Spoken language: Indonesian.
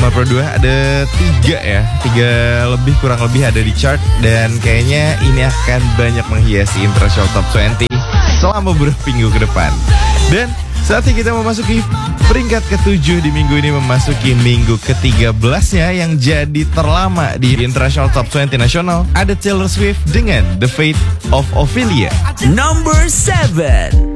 nomor 2 ada 3 lebih kurang lebih ada di chart. Dan kayaknya ini akan banyak menghiasi International Top 20 selama beberapa minggu ke depan. Dan saatnya kita memasuki peringkat ke-7 di minggu ini, memasuki minggu ke-13-nya yang jadi terlama di International Top 20 nasional. Ada Taylor Swift dengan The Fate of Ophelia. Number 7.